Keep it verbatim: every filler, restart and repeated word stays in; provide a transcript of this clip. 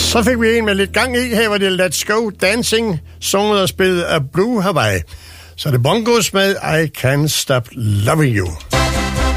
Så fik vi en med lidt gang i. Her var det Let's Go Dancing, sunget og spillet af Blue Hawaii. Så det bongos med I Can't Stop Loving You.